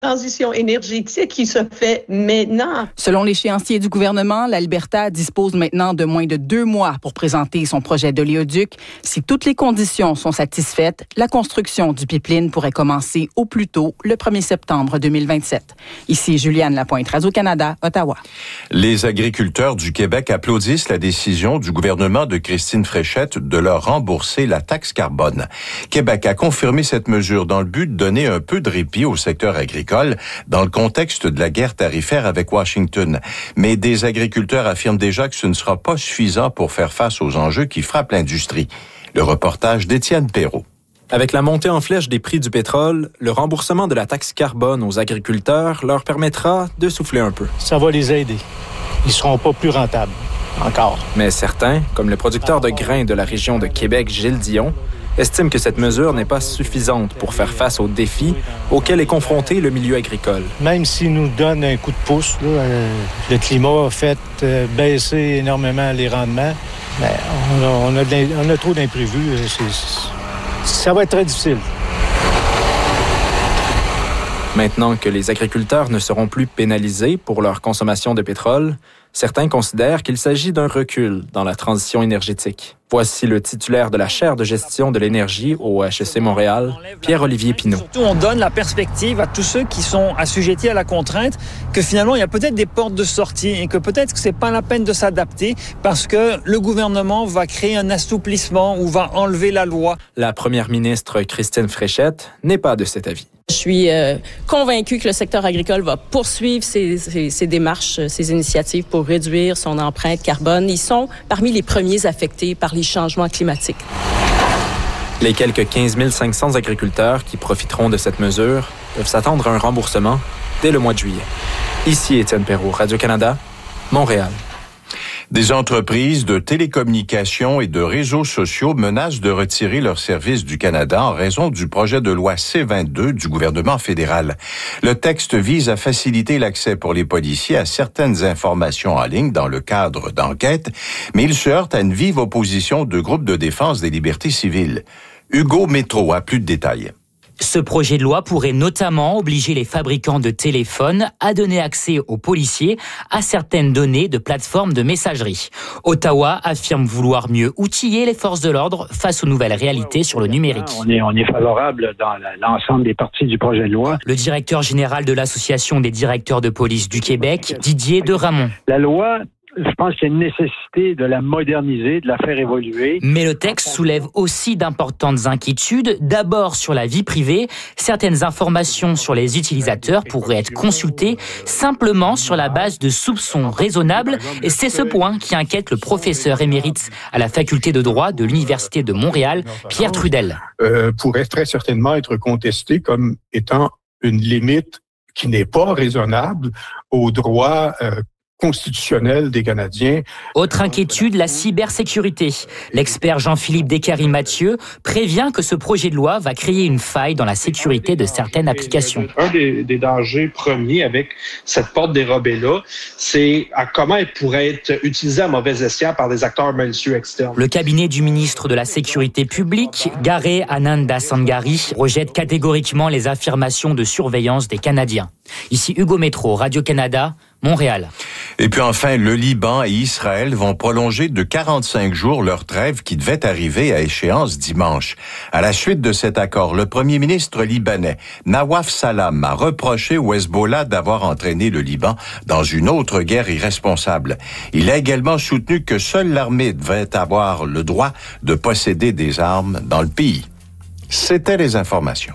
transition énergétique qui se fait maintenant. Selon l'échéancier du gouvernement, l'Alberta dispose maintenant de moins de 2 mois pour présenter son projet d'oléoduc. Si toutes les conditions sont satisfaites, la construction du pipeline pourrait commencer au plus tôt le 1er septembre 2027. Ici Juliane Lapointe, Radio-Canada, Ottawa. Les agriculteurs du Québec applaudissent la décision du gouvernement de Christine Fréchette de leur rembourser la taxe carbone. Québec a confirmé cette mesure dans le but de donner un peu de répit au secteur agricole dans le contexte de la guerre tarifaire avec Washington. Mais des agriculteurs affirment déjà que ce ne sera pas suffisant pour faire face aux enjeux qui frappent l'industrie. Le reportage d'Étienne Perrault. Avec la montée en flèche des prix du pétrole, le remboursement de la taxe carbone aux agriculteurs leur permettra de souffler un peu. Ça va les aider. Ils ne seront pas plus rentables, encore. Mais certains, comme le producteur de grains de la région de Québec, Gilles Dion, estime que cette mesure n'est pas suffisante pour faire face aux défis auxquels est confronté le milieu agricole. Même s'il nous donne un coup de pouce, le climat a fait baisser énormément les rendements, mais on a trop d'imprévus. Ça va être très difficile. Maintenant que les agriculteurs ne seront plus pénalisés pour leur consommation de pétrole, certains considèrent qu'il s'agit d'un recul dans la transition énergétique. Voici le titulaire de la chaire de gestion de l'énergie au HEC Montréal, Pierre-Olivier Pinault. Surtout, on donne la perspective à tous ceux qui sont assujettis à la contrainte que finalement, il y a peut-être des portes de sortie et que peut-être que c'est pas la peine de s'adapter parce que le gouvernement va créer un assouplissement ou va enlever la loi. La première ministre Christine Fréchette n'est pas de cet avis. Je suis convaincue que le secteur agricole va poursuivre ses démarches, ses initiatives pour réduire son empreinte carbone. Ils sont parmi les premiers affectés par les changements climatiques. Les quelques 15 500 agriculteurs qui profiteront de cette mesure peuvent s'attendre à un remboursement dès le mois de juillet. Ici Étienne Perrault, Radio-Canada, Montréal. Des entreprises de télécommunications et de réseaux sociaux menacent de retirer leurs services du Canada en raison du projet de loi C-22 du gouvernement fédéral. Le texte vise à faciliter l'accès pour les policiers à certaines informations en ligne dans le cadre d'enquêtes, mais il se heurte à une vive opposition de groupes de défense des libertés civiles. Hugo Métro a plus de détails. Ce projet de loi pourrait notamment obliger les fabricants de téléphones à donner accès aux policiers à certaines données de plateformes de messagerie. Ottawa affirme vouloir mieux outiller les forces de l'ordre face aux nouvelles réalités sur le numérique. On est favorable dans l'ensemble des parties du projet de loi. Le directeur général de l'Association des directeurs de police du Québec, Didier de Ramon. La loi, je pense qu'il y a une nécessité de la moderniser, de la faire évoluer. Mais le texte soulève aussi d'importantes inquiétudes. D'abord sur la vie privée. Certaines informations sur les utilisateurs pourraient être consultées simplement sur la base de soupçons raisonnables. Et c'est ce point qui inquiète le professeur émérite à la faculté de droit de l'Université de Montréal, Pierre Trudel. Pourrait très certainement être contesté comme étant une limite qui n'est pas raisonnable aux droits constitutionnel des Canadiens. Autre inquiétude, la cybersécurité. L'expert Jean-Philippe Descaries-Mathieu prévient que ce projet de loi va créer une faille dans la sécurité de certaines applications. Un des dangers premiers avec cette porte dérobée-là, c'est à comment elle pourrait être utilisée à mauvais escient par des acteurs malicieux externes. Le cabinet du ministre de la Sécurité publique, Garé Ananda Sangari, rejette catégoriquement les affirmations de surveillance des Canadiens. Ici Hugo Métro, Radio-Canada, Montréal. Et puis enfin, le Liban et Israël vont prolonger de 45 jours leur trêve qui devait arriver à échéance dimanche. À la suite de cet accord, le premier ministre libanais, Nawaf Salam, a reproché au Hezbollah d'avoir entraîné le Liban dans une autre guerre irresponsable. Il a également soutenu que seule l'armée devait avoir le droit de posséder des armes dans le pays. C'était les informations.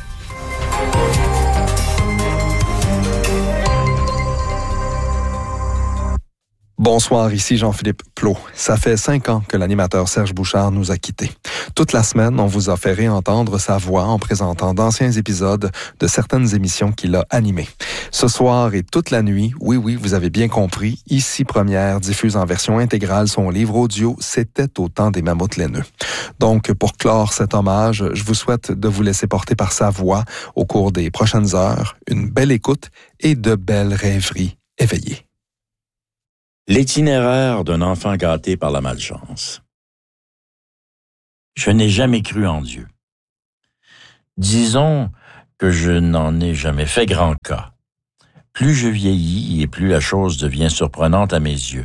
Bonsoir, ici Jean-Philippe Plot. Ça fait 5 ans que l'animateur Serge Bouchard nous a quittés. Toute la semaine, on vous a fait réentendre sa voix en présentant d'anciens épisodes de certaines émissions qu'il a animées. Ce soir et toute la nuit, oui, vous avez bien compris, Ici Première diffuse en version intégrale son livre audio « C'était au temps des mammouths laineux ». Donc, pour clore cet hommage, je vous souhaite de vous laisser porter par sa voix au cours des prochaines heures, une belle écoute et de belles rêveries éveillées. L'itinéraire d'un enfant gâté par la malchance. Je n'ai jamais cru en Dieu. Disons que je n'en ai jamais fait grand cas. Plus je vieillis et plus la chose devient surprenante à mes yeux.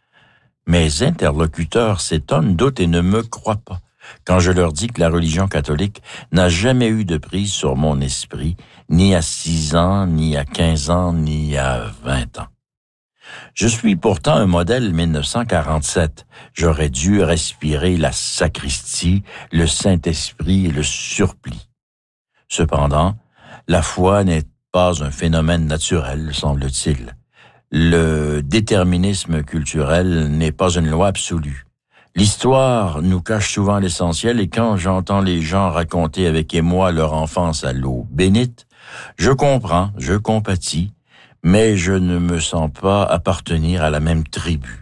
Mes interlocuteurs s'étonnent, doutent et ne me croient pas quand je leur dis que la religion catholique n'a jamais eu de prise sur mon esprit, ni à 6 ans, ni à 15 ans, ni à 20 ans. Je suis pourtant un modèle 1947. J'aurais dû respirer la sacristie, le Saint-Esprit et le surplis. Cependant, la foi n'est pas un phénomène naturel, semble-t-il. Le déterminisme culturel n'est pas une loi absolue. L'histoire nous cache souvent l'essentiel et quand j'entends les gens raconter avec émoi leur enfance à l'eau bénite, je comprends, je compatis, mais je ne me sens pas appartenir à la même tribu.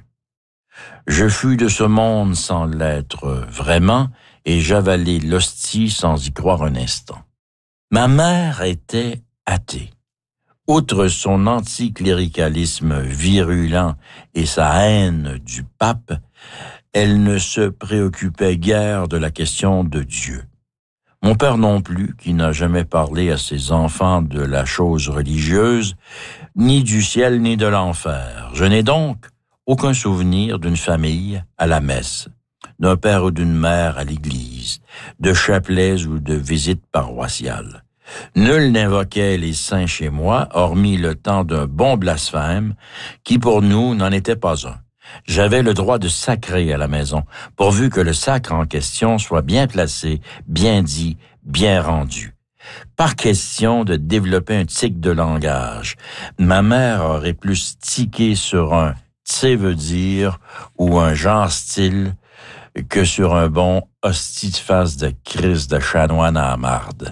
Je fus de ce monde sans l'être vraiment et j'avalai l'hostie sans y croire un instant. Ma mère était athée. Outre son anticléricalisme virulent et sa haine du pape, elle ne se préoccupait guère de la question de Dieu. Mon père non plus, qui n'a jamais parlé à ses enfants de la chose religieuse, ni du ciel ni de l'enfer. Je n'ai donc aucun souvenir d'une famille à la messe, d'un père ou d'une mère à l'église, de chapelets ou de visites paroissiales. Nul n'invoquait les saints chez moi, hormis le temps d'un bon blasphème, qui pour nous n'en était pas un. J'avais le droit de sacrer à la maison, pourvu que le sacre en question soit bien placé, bien dit, bien rendu. Pas question de développer un tic de langage. Ma mère aurait plus tiqué sur un « t'sais veut dire » ou un genre style que sur un bon hostie de face de Christ de chanoine à marde.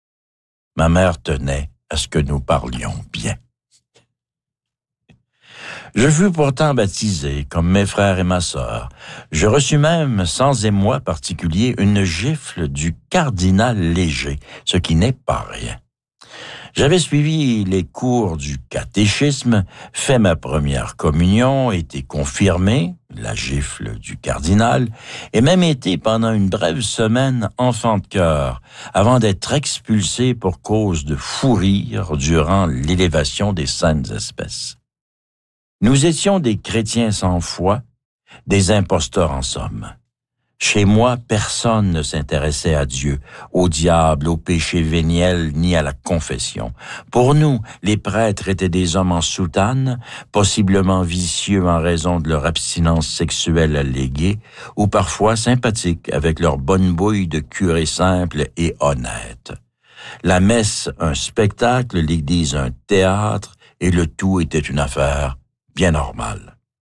Ma mère tenait à ce que nous parlions bien. Je fus pourtant baptisé, comme mes frères et ma sœur. Je reçus même, sans émoi particulier, une gifle du cardinal Léger, ce qui n'est pas rien. J'avais suivi les cours du catéchisme, fait ma première communion, été confirmé, la gifle du cardinal, et même été pendant une brève semaine enfant de cœur, avant d'être expulsé pour cause de fou rire durant l'élévation des saintes espèces. Nous étions des chrétiens sans foi, des imposteurs en somme. Chez moi, personne ne s'intéressait à Dieu, au diable, au péché véniel, ni à la confession. Pour nous, les prêtres étaient des hommes en soutane, possiblement vicieux en raison de leur abstinence sexuelle alléguée, ou parfois sympathiques avec leur bonne bouille de curé simple et honnête. La messe, un spectacle, l'église, un théâtre, et le tout était une affaire bien normale.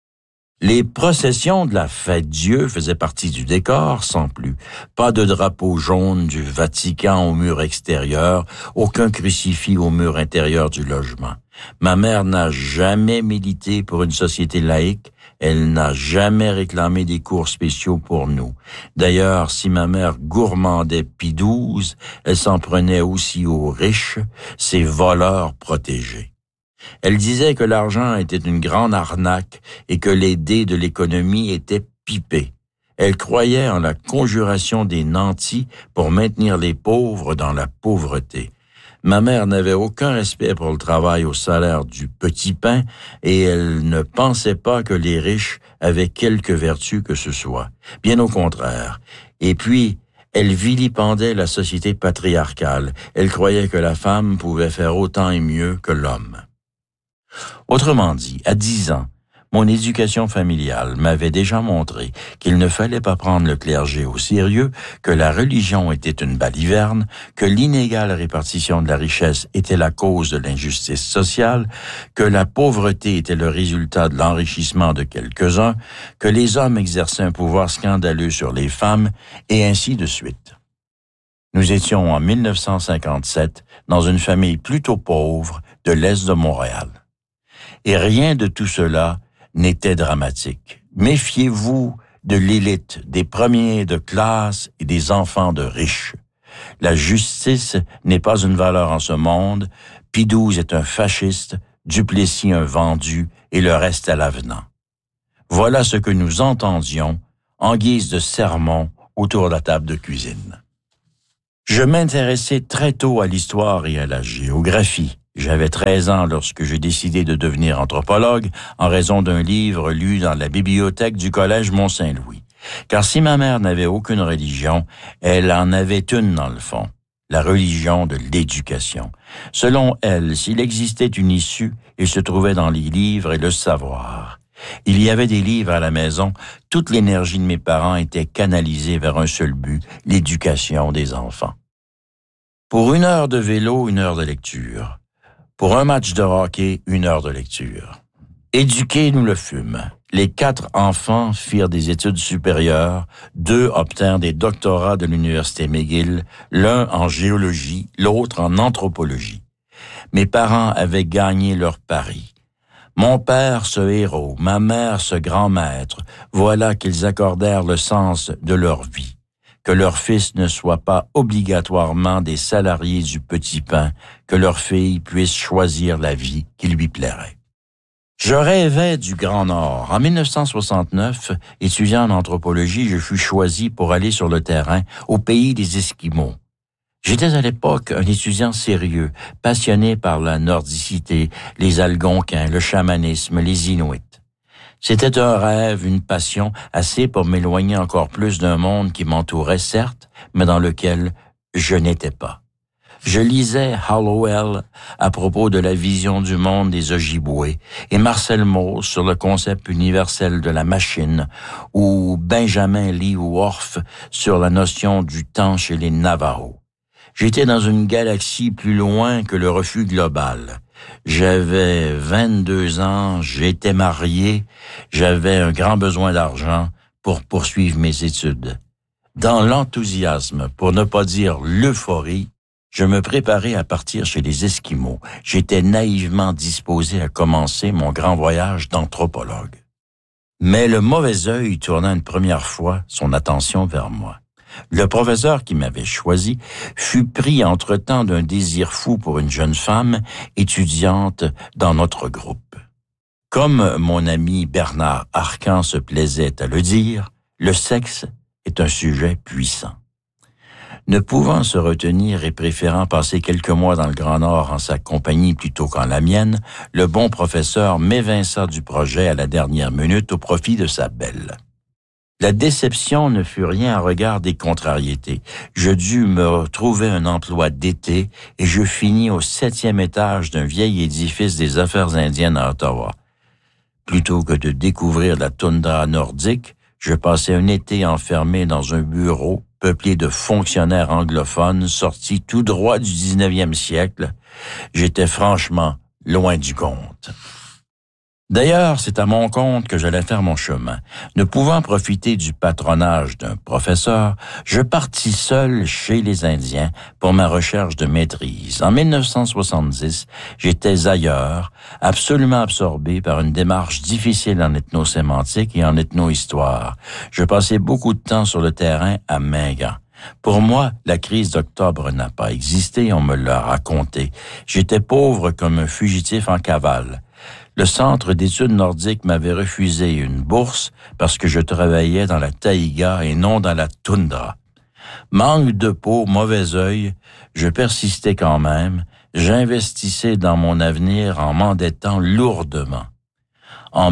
Les processions de la Fête-Dieu faisaient partie du décor, sans plus. Pas de drapeau jaune du Vatican au mur extérieur, aucun crucifix au mur intérieur du logement. Ma mère n'a jamais milité pour une société laïque, elle n'a jamais réclamé des cours spéciaux pour nous. D'ailleurs, si ma mère gourmandait Pie XII, elle s'en prenait aussi aux riches, ces voleurs protégés. Elle disait que l'argent était une grande arnaque et que les dés de l'économie étaient pipés. Elle croyait en la conjuration des nantis pour maintenir les pauvres dans la pauvreté. Ma mère n'avait aucun respect pour le travail au salaire du petit pain et elle ne pensait pas que les riches avaient quelque vertu que ce soit. Bien au contraire. Et puis, elle vilipendait la société patriarcale. Elle croyait que la femme pouvait faire autant et mieux que l'homme. Autrement dit, à 10 ans, mon éducation familiale m'avait déjà montré qu'il ne fallait pas prendre le clergé au sérieux, que la religion était une baliverne, que l'inégale répartition de la richesse était la cause de l'injustice sociale, que la pauvreté était le résultat de l'enrichissement de quelques-uns, que les hommes exerçaient un pouvoir scandaleux sur les femmes, et ainsi de suite. Nous étions en 1957 dans une famille plutôt pauvre de l'Est de Montréal. Et rien de tout cela n'était dramatique. Méfiez-vous de l'élite, des premiers de classe et des enfants de riches. La justice n'est pas une valeur en ce monde. Pie XII est un fasciste, Duplessis un vendu et le reste à l'avenant. Voilà ce que nous entendions en guise de sermon autour de la table de cuisine. Je m'intéressais très tôt à l'histoire et à la géographie. J'avais 13 ans lorsque j'ai décidé de devenir anthropologue en raison d'un livre lu dans la bibliothèque du collège Mont-Saint-Louis. Car si ma mère n'avait aucune religion, elle en avait une dans le fond, la religion de l'éducation. Selon elle, s'il existait une issue, il se trouvait dans les livres et le savoir. Il y avait des livres à la maison, toute l'énergie de mes parents était canalisée vers un seul but, l'éducation des enfants. Pour 1 heure de vélo, 1 heure de lecture. Pour un match de hockey, 1 heure de lecture. Éduquer nous le fûmes. Les 4 enfants firent des études supérieures, 2 obtinrent des doctorats de l'université McGill, l'un en géologie, l'autre en anthropologie. Mes parents avaient gagné leur pari. Mon père, ce héros, ma mère, ce grand maître, voilà qu'ils accordèrent le sens de leur vie. Que leur fils ne soit pas obligatoirement des salariés du petit pain, que leur fille puisse choisir la vie qui lui plairait. Je rêvais du Grand Nord. En 1969, étudiant en anthropologie, je fus choisi pour aller sur le terrain au pays des Esquimaux. J'étais à l'époque un étudiant sérieux, passionné par la nordicité, les Algonquins, le chamanisme, les Inuits. C'était un rêve, une passion, assez pour m'éloigner encore plus d'un monde qui m'entourait, certes, mais dans lequel je n'étais pas. Je lisais Hallowell à propos de la vision du monde des Ojibwés et Marcel Mauss sur le concept universel de la machine ou Benjamin Lee Worf sur la notion du temps chez les Navajos. J'étais dans une galaxie plus loin que le refus global. J'avais 22 ans, j'étais marié, j'avais un grand besoin d'argent pour poursuivre mes études. Dans l'enthousiasme, pour ne pas dire l'euphorie, je me préparais à partir chez les Esquimaux. J'étais naïvement disposé à commencer mon grand voyage d'anthropologue. Mais le mauvais œil tourna une première fois son attention vers moi. Le professeur qui m'avait choisi fut pris entre-temps d'un désir fou pour une jeune femme étudiante dans notre groupe. Comme mon ami Bernard Arcan se plaisait à le dire, le sexe est un sujet puissant. Ne pouvant se retenir et préférant passer quelques mois dans le Grand Nord en sa compagnie plutôt qu'en la mienne, le bon professeur m'évinça du projet à la dernière minute au profit de sa belle. La déception ne fut rien à regard des contrariétés. Je dus me trouver un emploi d'été et je finis au 7e étage d'un vieil édifice des Affaires indiennes à Ottawa. Plutôt que de découvrir la toundra nordique, je passais un été enfermé dans un bureau peuplé de fonctionnaires anglophones sortis tout droit du 19e siècle. J'étais franchement loin du compte. D'ailleurs, c'est à mon compte que j'allais faire mon chemin. Ne pouvant profiter du patronage d'un professeur, je partis seul chez les Indiens pour ma recherche de maîtrise. En 1970, j'étais ailleurs, absolument absorbé par une démarche difficile en ethnosémantique et en ethnohistoire. Je passais beaucoup de temps sur le terrain à Mingan. Pour moi, la crise d'octobre n'a pas existé, on me l'a raconté. J'étais pauvre comme un fugitif en cavale. Le Centre d'études nordiques m'avait refusé une bourse parce que je travaillais dans la taïga et non dans la toundra. Manque de peau, mauvais œil, je persistais quand même, j'investissais dans mon avenir en m'endettant lourdement. En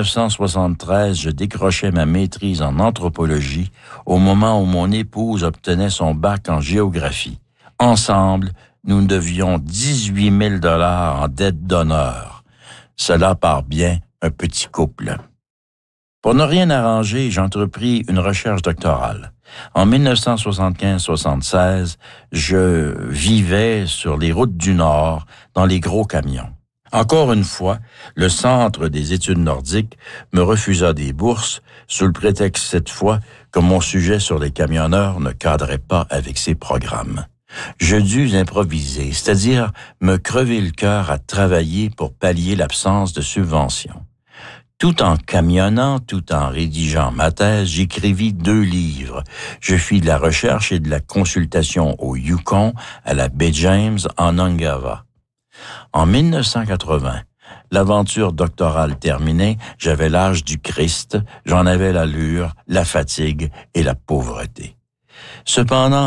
1973, je décrochais ma maîtrise en anthropologie au moment où mon épouse obtenait son bac en géographie. Ensemble, nous devions 18 000 $ en dette d'honneur. Cela part bien un petit couple. Pour ne rien arranger, j'entrepris une recherche doctorale. En 1975-76, je vivais sur les routes du Nord, dans les gros camions. Encore une fois, le Centre des études nordiques me refusa des bourses, sous le prétexte cette fois que mon sujet sur les camionneurs ne cadrait pas avec ses programmes. Je dus improviser, c'est-à-dire me crever le cœur à travailler pour pallier l'absence de subventions. Tout en camionnant, tout en rédigeant ma thèse, j'écrivis 2 livres. Je fis de la recherche et de la consultation au Yukon, à la baie James, en Ungava. En 1980, l'aventure doctorale terminée, j'avais l'âge du Christ, j'en avais l'allure, la fatigue et la pauvreté. Cependant,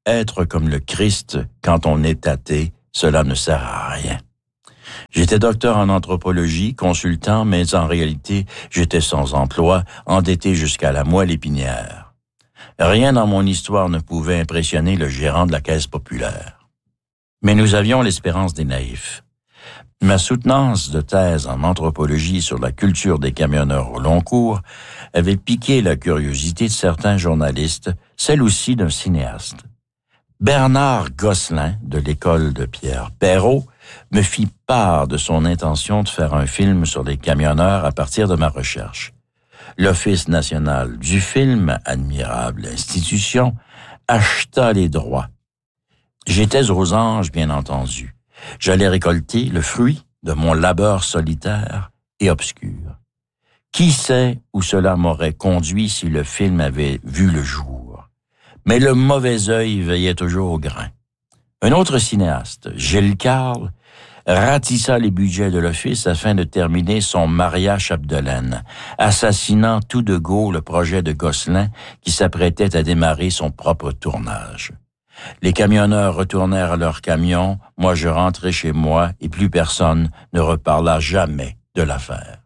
être comme le Christ quand on est athée, cela ne sert à rien. J'étais docteur en anthropologie, consultant, mais en réalité, j'étais sans emploi, endetté jusqu'à la moelle épinière. Rien dans mon histoire ne pouvait impressionner le gérant de la Caisse populaire. Mais nous avions l'espérance des naïfs. Ma soutenance de thèse en anthropologie sur la culture des camionneurs au long cours avait piqué la curiosité de certains journalistes, celle aussi d'un cinéaste. Bernard Gosselin, de l'école de Pierre Perrault, me fit part de son intention de faire un film sur les camionneurs à partir de ma recherche. L'Office national du film, admirable institution, acheta les droits. J'étais aux anges, bien entendu. J'allais récolter le fruit de mon labeur solitaire et obscur. Qui sait où cela m'aurait conduit si le film avait vu le jour? Mais le mauvais œil veillait toujours au grain. Un autre cinéaste, Gilles Carle, ratissa les budgets de l'Office afin de terminer son Maria Chapdelaine, assassinant tout de go le projet de Gosselin qui s'apprêtait à démarrer son propre tournage. Les camionneurs retournèrent à leur camion, moi je rentrai chez moi et plus personne ne reparla jamais de l'affaire.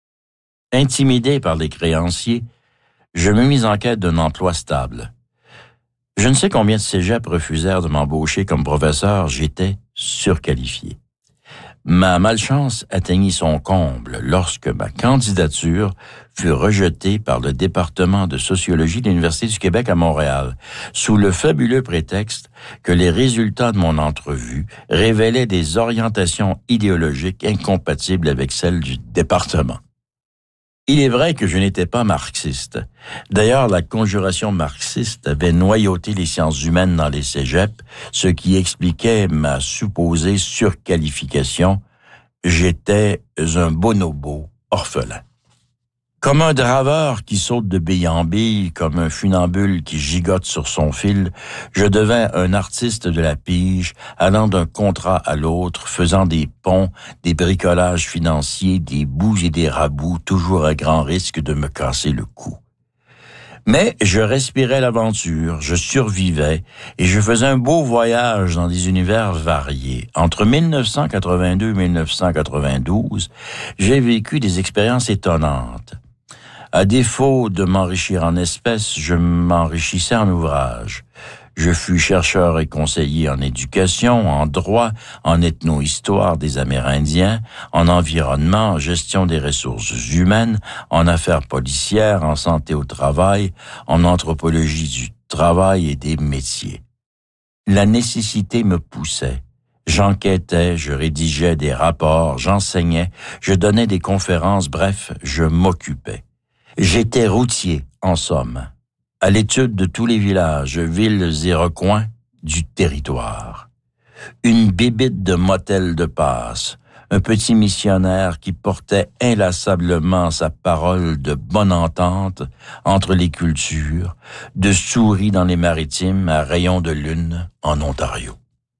Intimidé par les créanciers, je me mis en quête d'un emploi stable. Je ne sais combien de cégeps refusèrent de m'embaucher comme professeur, j'étais surqualifié. Ma malchance atteignit son comble lorsque ma candidature fut rejetée par le département de sociologie de l'Université du Québec à Montréal, sous le fabuleux prétexte que les résultats de mon entrevue révélaient des orientations idéologiques incompatibles avec celles du département. Il est vrai que je n'étais pas marxiste. D'ailleurs, la conjuration marxiste avait noyauté les sciences humaines dans les cégeps, ce qui expliquait ma supposée surqualification. J'étais un bonobo orphelin. Comme un draveur qui saute de bille en bille, comme un funambule qui gigote sur son fil, je devins un artiste de la pige, allant d'un contrat à l'autre, faisant des ponts, des bricolages financiers, des bouts et des rabouts, toujours à grand risque de me casser le cou. Mais je respirais l'aventure, je survivais, et je faisais un beau voyage dans des univers variés. Entre 1982 et 1992, j'ai vécu des expériences étonnantes. À défaut de m'enrichir en espèces, je m'enrichissais en ouvrages. Je fus chercheur et conseiller en éducation, en droit, en ethno-histoire des Amérindiens, en environnement, en gestion des ressources humaines, en affaires policières, en santé au travail, en anthropologie du travail et des métiers. La nécessité me poussait. J'enquêtais, je rédigeais des rapports, j'enseignais, je donnais des conférences, bref, je m'occupais. J'étais routier, en somme, à l'étude de tous les villages, villes et recoins du territoire. Une bébite de motel de passe, un petit missionnaire qui portait inlassablement sa parole de bonne entente entre les cultures, de souris dans les maritimes à rayons de lune en Ontario.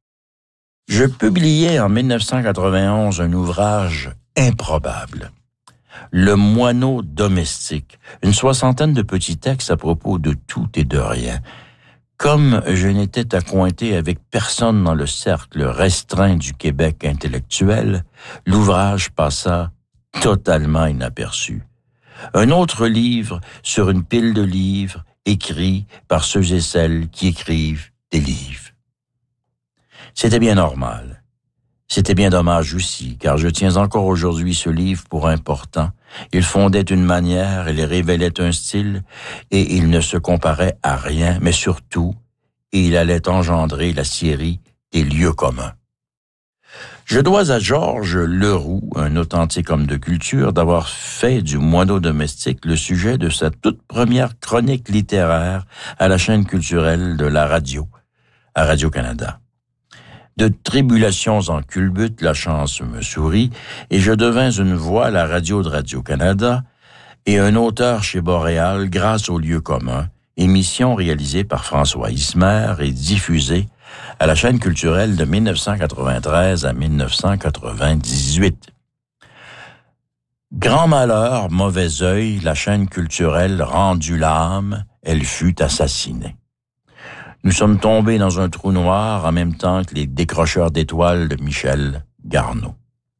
Je publiai en 1991 un ouvrage improbable. Le moineau domestique, une soixantaine de petits textes à propos de tout et de rien. Comme je n'étais accointé avec personne dans le cercle restreint du Québec intellectuel, l'ouvrage passa totalement inaperçu. Un autre livre sur une pile de livres écrits par ceux et celles qui écrivent des livres. C'était bien normal. C'était bien dommage aussi, car je tiens encore aujourd'hui ce livre pour important. Il fondait une manière, il révélait un style, et il ne se comparait à rien, mais surtout, il allait engendrer la série des lieux communs. Je dois à Georges Leroux, un authentique homme de culture, d'avoir fait du moineau domestique le sujet de sa toute première chronique littéraire à la chaîne culturelle de la radio, à Radio-Canada. De tribulations en culbute, la chance me sourit, et je devins une voix à la radio de Radio-Canada et un auteur chez Boréal grâce aux lieux communs, émission réalisée par François Ismer et diffusée à la chaîne culturelle de 1993 à 1998. Grand malheur, mauvais œil, la chaîne culturelle rendue l'âme, elle fut assassinée. Nous sommes tombés dans un trou noir en même temps que les décrocheurs d'étoiles de Michel Garneau.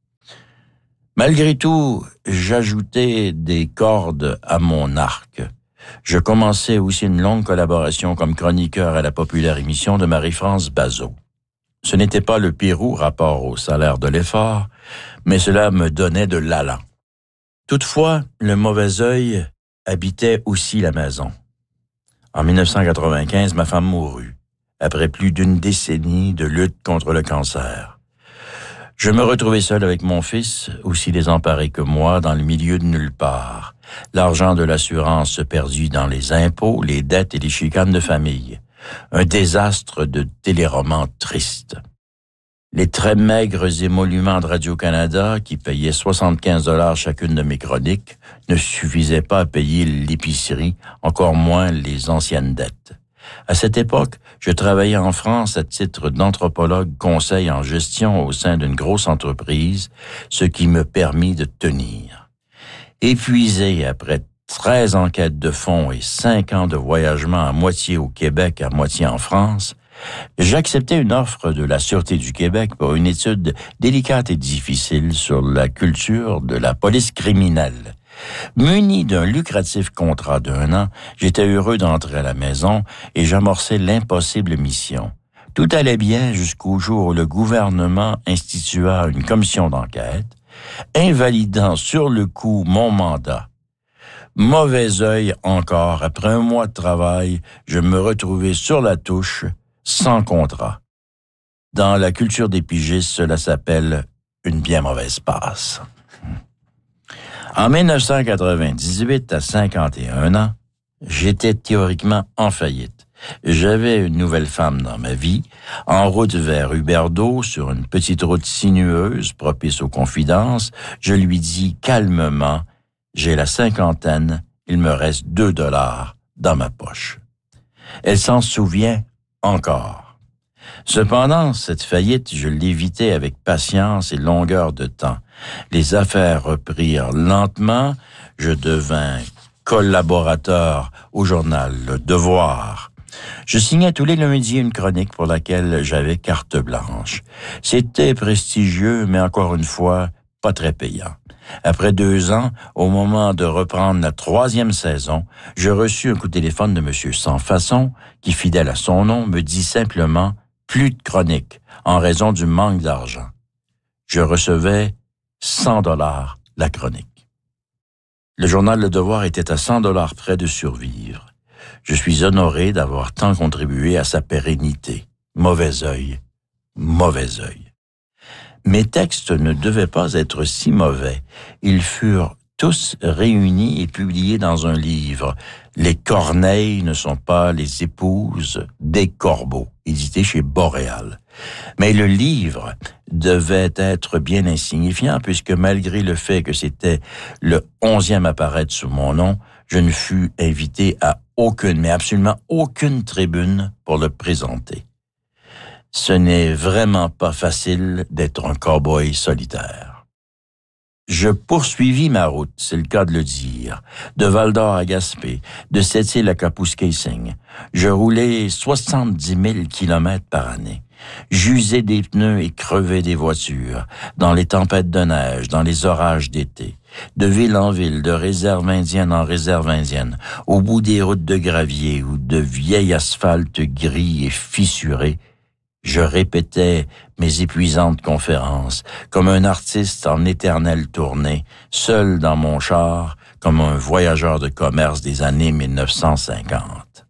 Malgré tout, j'ajoutais des cordes à mon arc. Je commençais aussi une longue collaboration comme chroniqueur à la populaire émission de Marie-France Bazot. Ce n'était pas le Pérou rapport au salaire de l'effort, mais cela me donnait de l'allant. Toutefois, le mauvais œil habitait aussi la maison. En 1995, ma femme mourut, après plus d'une décennie de lutte contre le cancer. Je me retrouvais seul avec mon fils, aussi désemparé que moi, dans le milieu de nulle part. L'argent de l'assurance se perdit dans les impôts, les dettes et les chicanes de famille. Un désastre de téléroman triste. Les très maigres émoluments de Radio-Canada, qui payaient 75 $ chacune de mes chroniques, ne suffisaient pas à payer l'épicerie, encore moins les anciennes dettes. À cette époque, je travaillais en France à titre d'anthropologue conseil en gestion au sein d'une grosse entreprise, ce qui me permit de tenir. Épuisé après 13 enquêtes de fonds et 5 ans de voyagement à moitié au Québec, à moitié en France, j'acceptais une offre de la Sûreté du Québec pour une étude délicate et difficile sur la culture de la police criminelle. Muni d'un lucratif contrat d'1 an, j'étais heureux d'entrer à la maison et j'amorçais l'impossible mission. Tout allait bien jusqu'au jour où le gouvernement institua une commission d'enquête, invalidant sur le coup mon mandat. Mauvais œil encore, après 1 mois de travail, je me retrouvais sur la touche, sans contrat. Dans la culture des pigistes, cela s'appelle une bien mauvaise passe. En 1998, à 51 ans, j'étais théoriquement en faillite. J'avais une nouvelle femme dans ma vie, en route vers Huberdeau, sur une petite route sinueuse, propice aux confidences. Je lui dis calmement, « J'ai la cinquantaine, il me reste 2 $ dans ma poche. » Elle s'en souvient encore. Cependant, cette faillite, je l'évitais avec patience et longueur de temps. Les affaires reprirent lentement. Je devins collaborateur au journal Le Devoir. Je signais tous les lundis une chronique pour laquelle j'avais carte blanche. C'était prestigieux, mais encore une fois, pas très payant. Après 2 ans, au moment de reprendre la 3e saison, je reçus un coup de téléphone de M. Sans Façon, qui, fidèle à son nom, me dit simplement « plus de chronique » en raison du manque d'argent. Je recevais 100 $ la chronique. Le journal Le Devoir était à 100 $ près de survivre. Je suis honoré d'avoir tant contribué à sa pérennité. Mauvais œil, mauvais œil. Mes textes ne devaient pas être si mauvais. Ils furent tous réunis et publiés dans un livre. Les corneilles ne sont pas les épouses des corbeaux, édité chez Boréal. Mais le livre devait être bien insignifiant puisque malgré le fait que c'était le 11e à paraître sous mon nom, je ne fus invité à aucune, mais absolument aucune tribune pour le présenter. Ce n'est vraiment pas facile d'être un cow-boy solitaire. Je poursuivis ma route, c'est le cas de le dire, de Val-d'Or à Gaspé, de Sept-Îles à Kapuskasing. Je roulais 70 000 kilomètres par année. J'usais des pneus et crevais des voitures, dans les tempêtes de neige, dans les orages d'été, de ville en ville, de réserve indienne en réserve indienne, au bout des routes de gravier ou de vieil asphalte gris et fissuré. Je répétais mes épuisantes conférences, comme un artiste en éternelle tournée, seul dans mon char, comme un voyageur de commerce des années 1950.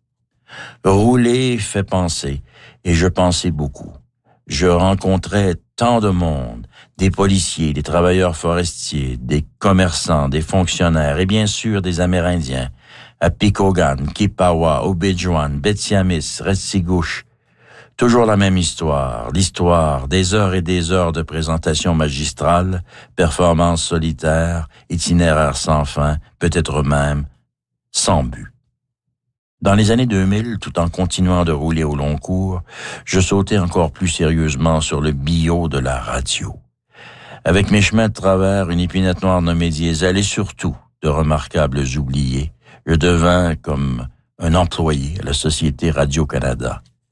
Rouler fait penser, et je pensais beaucoup. Je rencontrais tant de monde, des policiers, des travailleurs forestiers, des commerçants, des fonctionnaires et bien sûr des Amérindiens, à Picogan, Kipawa, Obidjouan, Betsiamis, Restigouche. Toujours la même histoire, l'histoire des heures et des heures de présentation magistrale, performances solitaires, itinéraires sans fin, peut-être même sans but. Dans les années 2000, tout en continuant de rouler au long cours, je sautais encore plus sérieusement sur le bio de la radio. Avec mes chemins de travers, une épinette noire nommée Diesel et surtout de remarquables oubliés, je devins comme un employé à la Société Radio-Canada.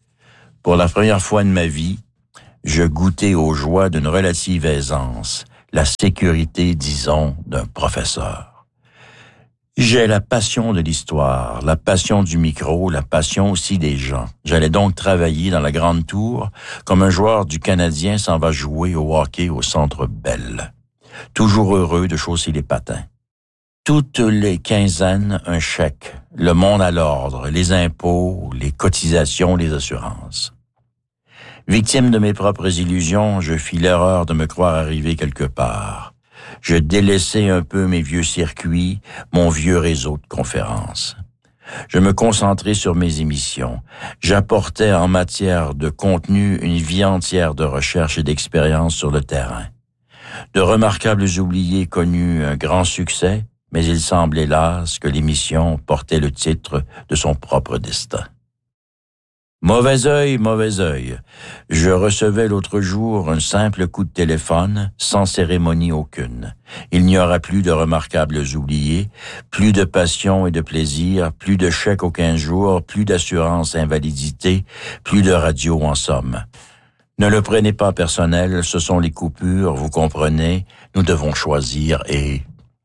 Pour la première fois de ma vie, je goûtais aux joies d'une relative aisance, la sécurité, disons, d'un professeur. J'ai la passion de l'histoire, la passion du micro, la passion aussi des gens. J'allais donc travailler dans la grande tour comme un joueur du Canadien s'en va jouer au hockey au Centre Bell. Toujours heureux de chausser les patins. Toutes les quinzaines, un chèque, le monde à l'ordre, les impôts, les cotisations, les assurances. Victime de mes propres illusions, je fis l'erreur de me croire arrivé quelque part. Je délaissai un peu mes vieux circuits, mon vieux réseau de conférences. Je me concentrai sur mes émissions. J'apportais en matière de contenu une vie entière de recherche et d'expérience sur le terrain. De remarquables oubliés connus un grand succès, mais il semble hélas que l'émission portait le titre de son propre destin. Mauvais œil. Je recevais l'autre jour un simple coup de téléphone, sans cérémonie aucune. Il n'y aura plus de remarquables oubliés, plus de passion et de plaisir, plus de chèques aux 15 jours, plus d'assurance invalidité, plus de radio en somme. Ne le prenez pas personnel, ce sont les coupures, vous comprenez, nous devons choisir et...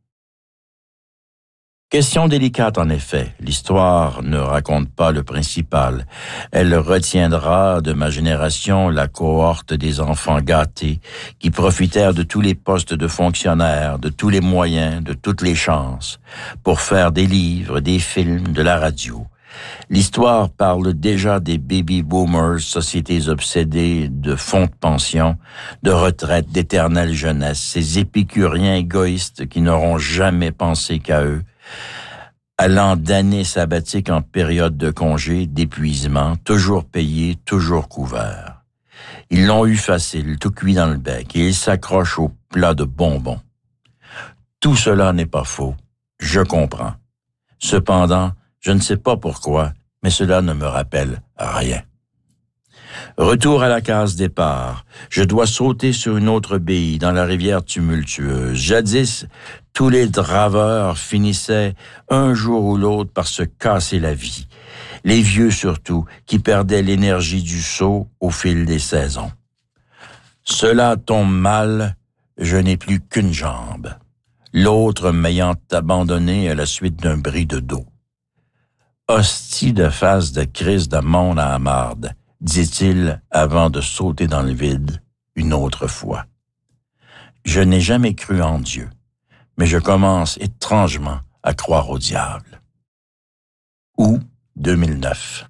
Question délicate en effet, l'histoire ne raconte pas le principal. Elle retiendra de ma génération la cohorte des enfants gâtés qui profitèrent de tous les postes de fonctionnaires, de tous les moyens, de toutes les chances, pour faire des livres, des films, de la radio. L'histoire parle déjà des baby boomers, sociétés obsédées de fonds de pension, de retraite, d'éternelle jeunesse, ces épicuriens égoïstes qui n'auront jamais pensé qu'à eux, allant d'années sabbatiques en période de congé, d'épuisement, toujours payés, toujours couverts. Ils l'ont eu facile, tout cuit dans le bec, et ils s'accrochent au plat de bonbons. Tout cela n'est pas faux, je comprends. Cependant, je ne sais pas pourquoi, mais cela ne me rappelle rien. Retour à la case départ. Je dois sauter sur une autre baie dans la rivière tumultueuse. Jadis, tous les draveurs finissaient un jour ou l'autre par se casser la vie. Les vieux surtout, qui perdaient l'énergie du saut au fil des saisons. Cela tombe mal, je n'ai plus qu'une jambe. L'autre m'ayant abandonné à la suite d'un bris de dos. Hostie de face de crise de monde à la marde, dit-il avant de sauter dans le vide une autre fois. Je n'ai jamais cru en Dieu, mais je commence étrangement à croire au diable. Août 2009.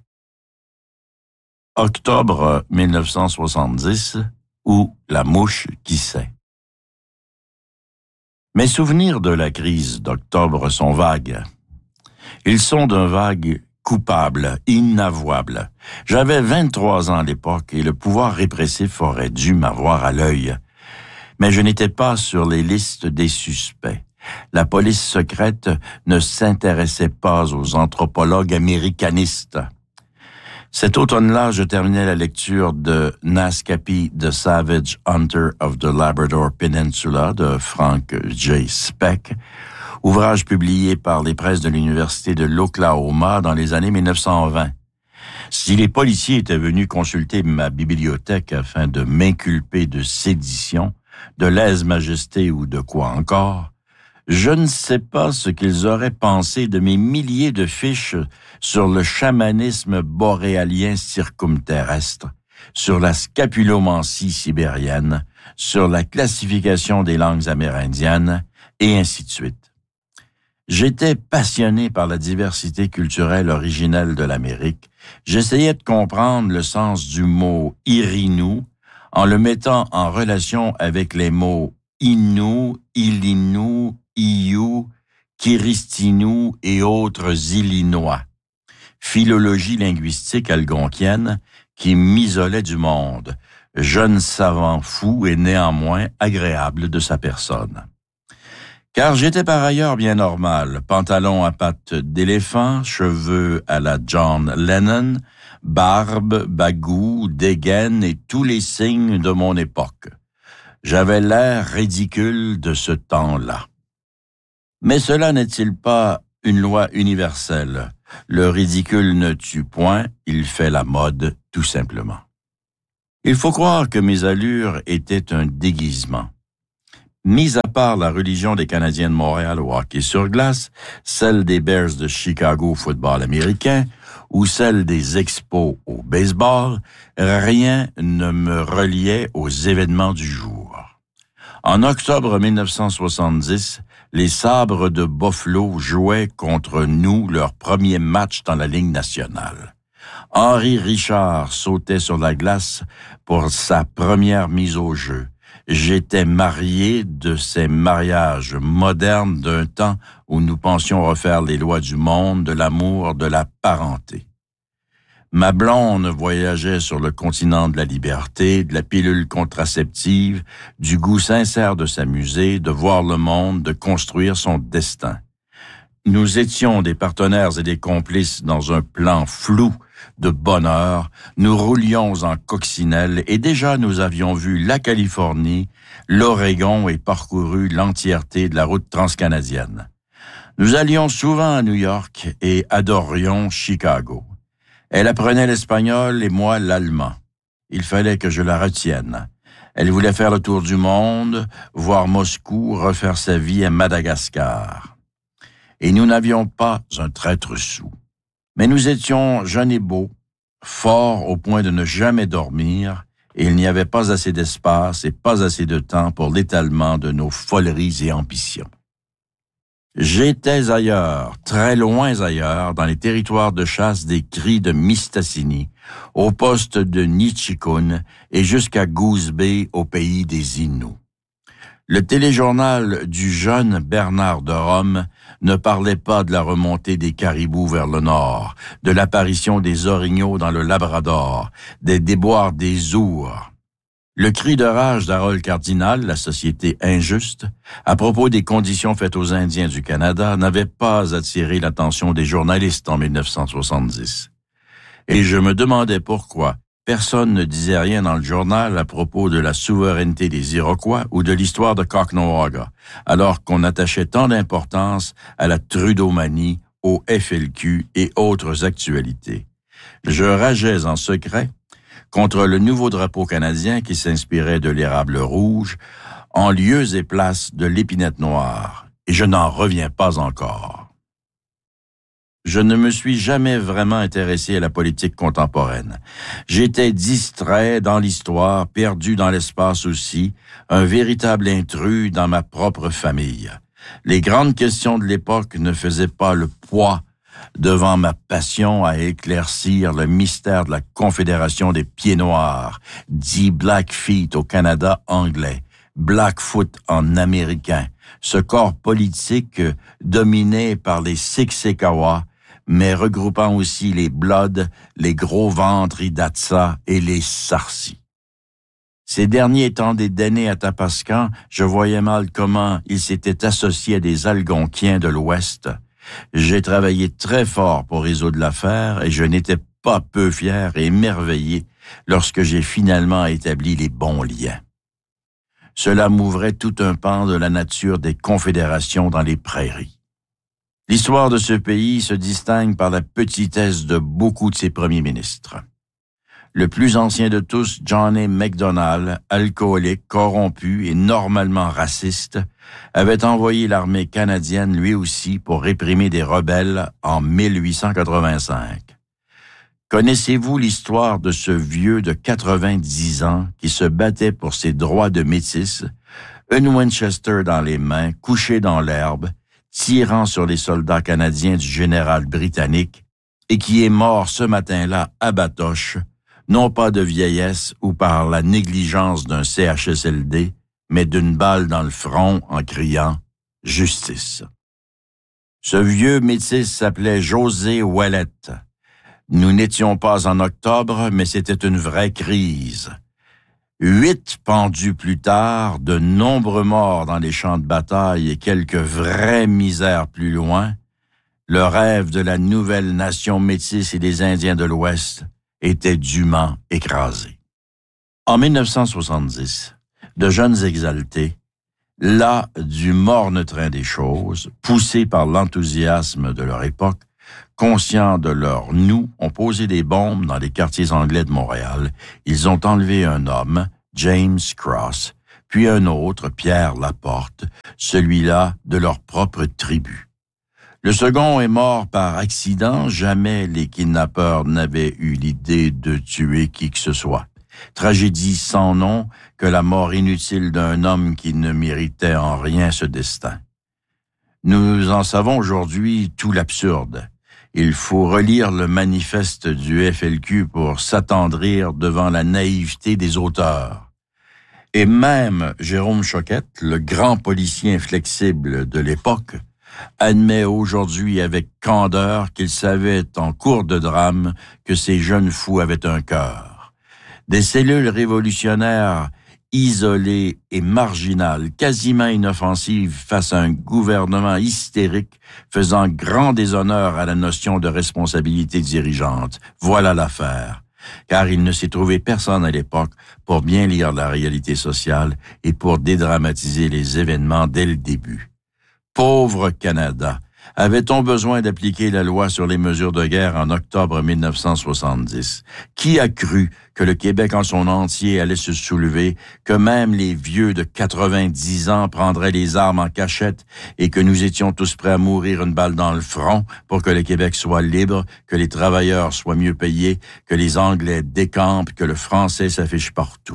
Octobre 1970, ou la mouche qui sait. Mes souvenirs de la crise d'octobre sont vagues. Ils sont d'un vague coupable, inavouable. J'avais 23 ans à l'époque et le pouvoir répressif aurait dû m'avoir à l'œil. Mais je n'étais pas sur les listes des suspects. La police secrète ne s'intéressait pas aux anthropologues américanistes. Cet automne-là, je terminais la lecture de Naskapi, The Savage Hunter of the Labrador Peninsula de Frank J. Speck, ouvrage publié par les presses de l'Université de l'Oklahoma dans les années 1920. Si les policiers étaient venus consulter ma bibliothèque afin de m'inculper de sédition, de lèse-majesté ou de quoi encore, je ne sais pas ce qu'ils auraient pensé de mes milliers de fiches sur le chamanisme boréalien circumterrestre, sur la scapulomancie sibérienne, sur la classification des langues amérindiennes, et ainsi de suite. J'étais passionné par la diversité culturelle originelle de l'Amérique. J'essayais de comprendre le sens du mot « Irinu » en le mettant en relation avec les mots « Innu »,« Ilinu »,« Iyu »,« Kiristinu » et autres Illinois. Philologie linguistique algonquienne qui m'isolait du monde, jeune savant fou et néanmoins agréable de sa personne. Car j'étais par ailleurs bien normal, pantalon à pattes d'éléphant, cheveux à la John Lennon, barbe, bagout, dégaine et tous les signes de mon époque. J'avais l'air ridicule de ce temps-là. Mais cela n'est-il pas une loi universelle. Le ridicule ne tue point, il fait la mode, tout simplement. Il faut croire que mes allures étaient un déguisement. Mis à part la religion des Canadiens de Montréal au hockey sur glace, celle des Bears de Chicago au football américain ou celle des Expos au baseball, rien ne me reliait aux événements du jour. En octobre 1970, les Sabres de Buffalo jouaient contre nous leur premier match dans la Ligue nationale. Henri Richard sautait sur la glace pour sa première mise au jeu. J'étais marié de ces mariages modernes d'un temps où nous pensions refaire les lois du monde, de l'amour, de la parenté. Ma blonde voyageait sur le continent de la liberté, de la pilule contraceptive, du goût sincère de s'amuser, de voir le monde, de construire son destin. Nous étions des partenaires et des complices dans un plan flou de bonheur. Nous roulions en coccinelle et déjà nous avions vu la Californie, l'Oregon et parcouru l'entièreté de la route transcanadienne. Nous allions souvent à New York et adorions Chicago. Elle apprenait l'espagnol et moi l'allemand. Il fallait que je la retienne. Elle voulait faire le tour du monde, voir Moscou, refaire sa vie à Madagascar. Et nous n'avions pas un traître sou. Mais nous étions jeunes et beaux, forts au point de ne jamais dormir, et il n'y avait pas assez d'espace et pas assez de temps pour l'étalement de nos foleries et ambitions. J'étais ailleurs, très loin ailleurs, dans les territoires de chasse des cris de Mistassini, au poste de Nichikun et jusqu'à Goose Bay, au pays des Inuits. Le téléjournal du jeune Bernard de Rome ne parlait pas de la remontée des caribous vers le nord, de l'apparition des orignaux dans le Labrador, des déboires des ours. Le cri de rage d'Harold Cardinal, la société injuste, à propos des conditions faites aux Indiens du Canada, n'avait pas attiré l'attention des journalistes en 1970. Et je me demandais pourquoi personne ne disait rien dans le journal à propos de la souveraineté des Iroquois ou de l'histoire de Caughnawaga, alors qu'on attachait tant d'importance à la Trudeaumanie, au FLQ et autres actualités. Je rageais en secret contre le nouveau drapeau canadien qui s'inspirait de l'érable rouge, en lieu et place de l'épinette noire, et je n'en reviens pas encore. Je ne me suis jamais vraiment intéressé à la politique contemporaine. J'étais distrait dans l'histoire, perdu dans l'espace aussi, un véritable intrus dans ma propre famille. Les grandes questions de l'époque ne faisaient pas le poids devant ma passion à éclaircir le mystère de la Confédération des Pieds Noirs, dit Blackfeet au Canada anglais, Blackfoot en américain, ce corps politique dominé par les Siksikawa, mais regroupant aussi les Bloods, les gros ventres Hidatsa et les Sarsis. Ces derniers étant des damnés Athapascans, je voyais mal comment ils s'étaient associés à des Algonquiens de l'Ouest. J'ai travaillé très fort pour résoudre l'affaire et je n'étais pas peu fier et émerveillé lorsque j'ai finalement établi les bons liens. Cela m'ouvrait tout un pan de la nature des confédérations dans les prairies. L'histoire de ce pays se distingue par la petitesse de beaucoup de ses premiers ministres. Le plus ancien de tous, John A. Macdonald, alcoolique, corrompu et normalement raciste, avait envoyé l'armée canadienne lui aussi pour réprimer des rebelles en 1885. Connaissez-vous l'histoire de ce vieux de 90 ans qui se battait pour ses droits de métis, une Winchester dans les mains, couché dans l'herbe, tirant sur les soldats canadiens du général britannique et qui est mort ce matin-là à Batoche, non pas de vieillesse ou par la négligence d'un CHSLD, mais d'une balle dans le front en criant « Justice ». Ce vieux métis s'appelait José Ouellette. Nous n'étions pas en octobre, mais c'était une vraie crise. 8 pendus plus tard, de nombreux morts dans les champs de bataille et quelques vraies misères plus loin, le rêve de la nouvelle nation métisse et des Indiens de l'Ouest était dûment écrasé. En 1970, de jeunes exaltés, Là, du morne train des choses, poussés par l'enthousiasme de leur époque, conscients de leur nous, ont posé des bombes dans les quartiers anglais de Montréal. Ils ont enlevé un homme, James Cross, puis un autre, Pierre Laporte, celui-là de leur propre tribu. Le second est mort par accident, jamais les kidnappeurs n'avaient eu l'idée de tuer qui que ce soit. Tragédie sans nom que la mort inutile d'un homme qui ne méritait en rien ce destin. Nous en savons aujourd'hui tout l'absurde. Il faut relire le manifeste du FLQ pour s'attendrir devant la naïveté des auteurs. Et même Jérôme Choquette, le grand policier inflexible de l'époque, admet aujourd'hui avec candeur qu'il savait en cours de drame que ces jeunes fous avaient un cœur. Des cellules révolutionnaires isolées et marginales, quasiment inoffensives face à un gouvernement hystérique faisant grand déshonneur à la notion de responsabilité dirigeante. Voilà l'affaire. Car il ne s'est trouvé personne à l'époque pour bien lire la réalité sociale et pour dédramatiser les événements dès le début. Pauvre Canada! Avait-on besoin d'appliquer la loi sur les mesures de guerre en octobre 1970? Qui a cru que le Québec en son entier allait se soulever, que même les vieux de 90 ans prendraient les armes en cachette et que nous étions tous prêts à mourir une balle dans le front pour que le Québec soit libre, que les travailleurs soient mieux payés, que les Anglais décampent, que le français s'affiche partout?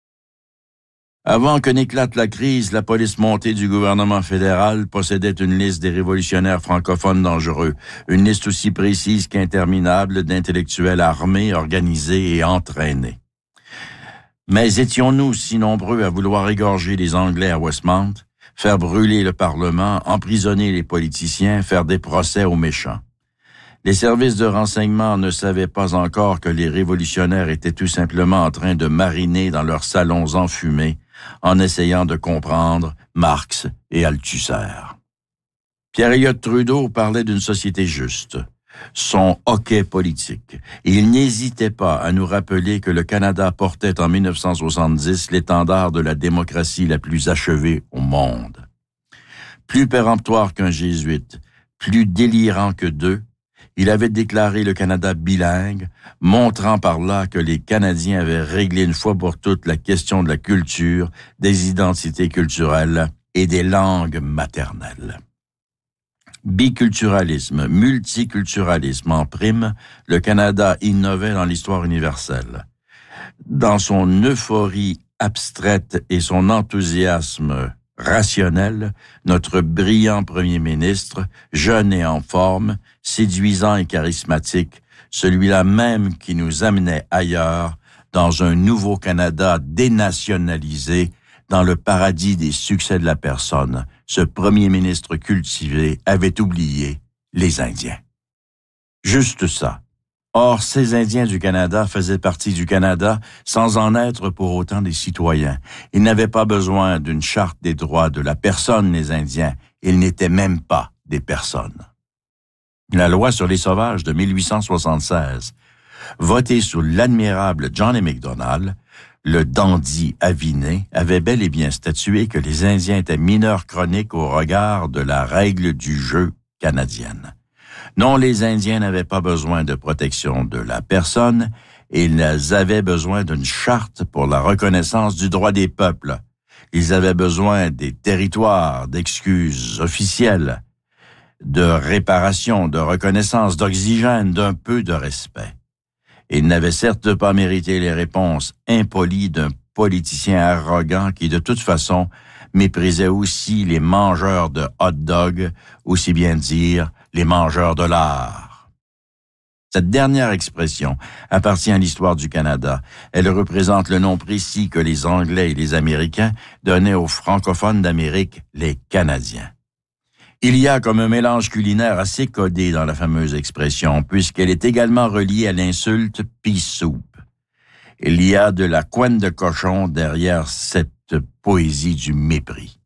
Avant que n'éclate la crise, la police montée du gouvernement fédéral possédait une liste des révolutionnaires francophones dangereux, une liste aussi précise qu'interminable d'intellectuels armés, organisés et entraînés. Mais étions-nous si nombreux à vouloir égorger les Anglais à Westmount, faire brûler le Parlement, emprisonner les politiciens, faire des procès aux méchants? Les services de renseignement ne savaient pas encore que les révolutionnaires étaient tout simplement en train de mariner dans leurs salons enfumés, en essayant de comprendre Marx et Althusser. Pierre-Elliott Trudeau parlait d'une société juste, son hoquet politique, et il n'hésitait pas à nous rappeler que le Canada portait en 1970 l'étendard de la démocratie la plus achevée au monde. Plus péremptoire qu'un jésuite, plus délirant que deux, il avait déclaré le Canada bilingue, montrant par là que les Canadiens avaient réglé une fois pour toutes la question de la culture, des identités culturelles et des langues maternelles. Biculturalisme, multiculturalisme en prime, le Canada innovait dans l'histoire universelle. Dans son euphorie abstraite et son enthousiasme rationnel, notre brillant premier ministre, jeune et en forme, séduisant et charismatique, celui-là même qui nous amenait ailleurs, dans un nouveau Canada dénationalisé, dans le paradis des succès de la personne, ce premier ministre cultivé avait oublié les Indiens. Juste ça. Or, ces Indiens du Canada faisaient partie du Canada sans en être pour autant des citoyens. Ils n'avaient pas besoin d'une charte des droits de la personne, les Indiens. Ils n'étaient même pas des personnes. La loi sur les sauvages de 1876, votée sous l'admirable John A. Macdonald, le dandy aviné, avait bel et bien statué que les Indiens étaient mineurs chroniques au regard de la règle du jeu canadienne. Non, les Indiens n'avaient pas besoin de protection de la personne, et ils avaient besoin d'une charte pour la reconnaissance du droit des peuples. Ils avaient besoin des territoires, d'excuses officielles, de réparation, de reconnaissance, d'oxygène, d'un peu de respect. Ils n'avaient certes pas mérité les réponses impolies d'un politicien arrogant qui, de toute façon, méprisait aussi les mangeurs de hot-dog, aussi bien dire les mangeurs de lard. Cette dernière expression appartient à l'histoire du Canada. Elle représente le nom précis que les Anglais et les Américains donnaient aux francophones d'Amérique, les Canadiens. Il y a comme un mélange culinaire assez codé dans la fameuse expression, puisqu'elle est également reliée à l'insulte « pea soup ». Il y a de la couenne de cochon derrière cette poésie du mépris.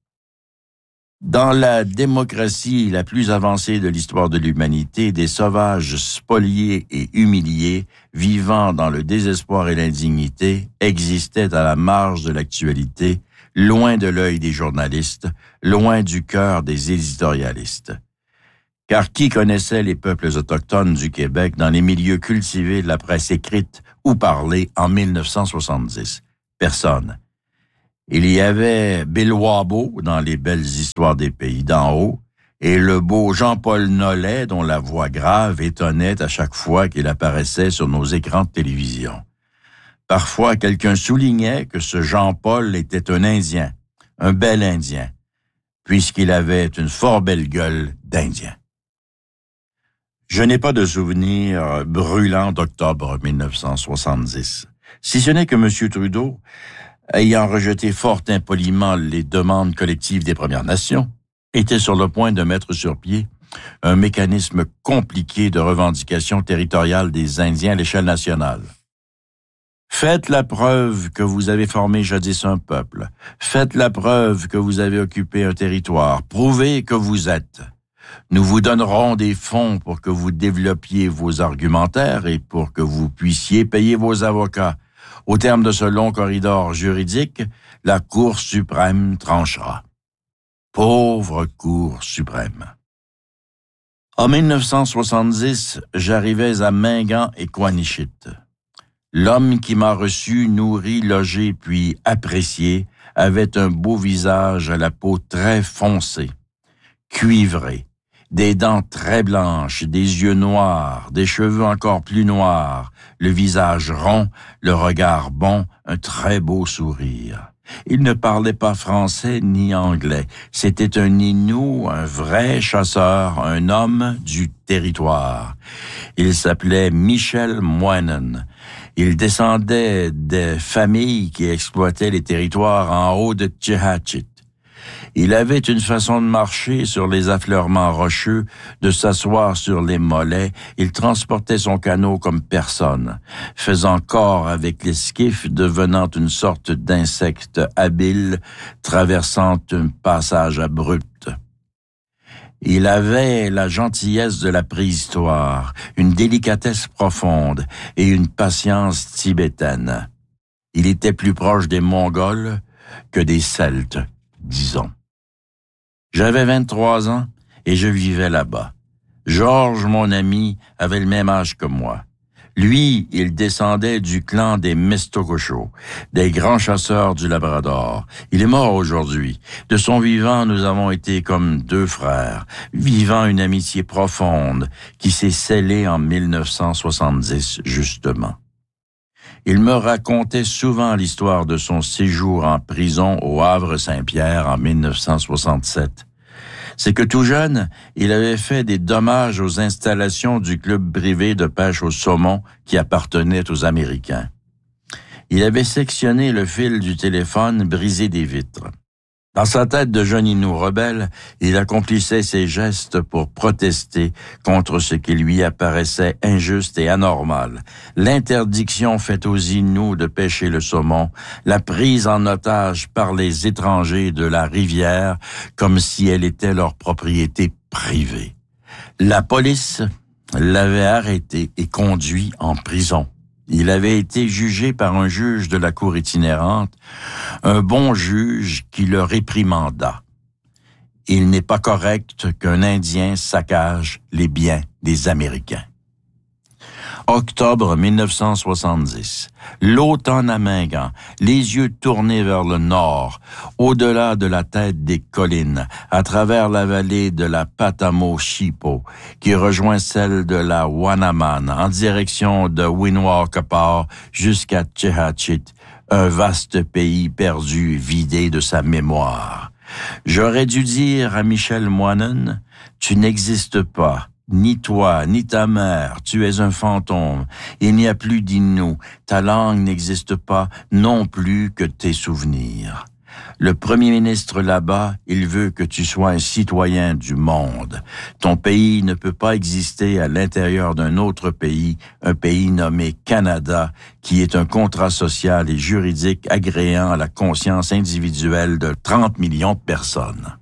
Dans la démocratie la plus avancée de l'histoire de l'humanité, des sauvages spoliés et humiliés, vivant dans le désespoir et l'indignité, existaient à la marge de l'actualité, loin de l'œil des journalistes, loin du cœur des éditorialistes. Car qui connaissait les peuples autochtones du Québec dans les milieux cultivés de la presse écrite ou parlée en 1970? Personne. Il y avait Bill Wabo dans les belles histoires des pays d'en haut, et le beau Jean-Paul Nollet, dont la voix grave étonnait à chaque fois qu'il apparaissait sur nos écrans de télévision. Parfois, quelqu'un soulignait que ce Jean-Paul était un Indien, un bel Indien, puisqu'il avait une fort belle gueule d'Indien. Je n'ai pas de souvenir brûlant d'octobre 1970, si ce n'est que M. Trudeau, ayant rejeté fort impoliment les demandes collectives des Premières Nations, était sur le point de mettre sur pied un mécanisme compliqué de revendication territoriale des Indiens à l'échelle nationale. Faites la preuve que vous avez formé jadis un peuple. Faites la preuve que vous avez occupé un territoire. Prouvez que vous êtes. Nous vous donnerons des fonds pour que vous développiez vos argumentaires et pour que vous puissiez payer vos avocats. Au terme de ce long corridor juridique, la Cour suprême tranchera. Pauvre Cour suprême. En 1970, j'arrivais à Mingan et Quanichit. L'homme qui m'a reçu, nourri, logé, puis apprécié, avait un beau visage à la peau très foncée, cuivrée, des dents très blanches, des yeux noirs, des cheveux encore plus noirs, le visage rond, le regard bon, un très beau sourire. Il ne parlait pas français ni anglais. C'était un Inou, un vrai chasseur, un homme du territoire. Il s'appelait Michel Moinen. Il descendait des familles qui exploitaient les territoires en haut de Tchehatchit. Il avait une façon de marcher sur les affleurements rocheux, de s'asseoir sur les mollets. Il transportait son canot comme personne, faisant corps avec l'esquif, devenant une sorte d'insecte habile, traversant un passage abrupt. Il avait la gentillesse de la préhistoire, une délicatesse profonde et une patience tibétaine. Il était plus proche des Mongols que des Celtes, disons. J'avais 23 ans et je vivais là-bas. Georges, mon ami, avait le même âge que moi. Lui, il descendait du clan des Mistokosho, des grands chasseurs du Labrador. Il est mort aujourd'hui. De son vivant, nous avons été comme deux frères, vivant une amitié profonde qui s'est scellée en 1970, justement. Il me racontait souvent l'histoire de son séjour en prison au Havre-Saint-Pierre en 1967. C'est que tout jeune, il avait fait des dommages aux installations du club privé de pêche au saumon qui appartenait aux Américains. Il avait sectionné le fil du téléphone, brisé des vitres. Dans sa tête de jeune Inou rebelle, il accomplissait ses gestes pour protester contre ce qui lui apparaissait injuste et anormal. L'interdiction faite aux Inuits de pêcher le saumon, la prise en otage par les étrangers de la rivière comme si elle était leur propriété privée. La police l'avait arrêté et conduit en prison. Il avait été jugé par un juge de la cour itinérante, un bon juge qui le réprimanda. Il n'est pas correct qu'un Indien saccage les biens des Américains. Octobre 1970. L'automne à Mingan, les yeux tournés vers le nord, au-delà de la tête des collines, à travers la vallée de la Patamo-Chipo, qui rejoint celle de la Wanaman, en direction de Winwakapar jusqu'à Tchehatchit, un vaste pays perdu, vidé de sa mémoire. J'aurais dû dire à Michel Moinen, « Tu n'existes pas. Ni toi, ni ta mère, tu es un fantôme. Il n'y a plus d'Inou. Ta langue n'existe pas, non plus que tes souvenirs. Le premier ministre là-bas, il veut que tu sois un citoyen du monde. Ton pays ne peut pas exister à l'intérieur d'un autre pays, un pays nommé Canada, qui est un contrat social et juridique agréant à la conscience individuelle de 30 millions de personnes.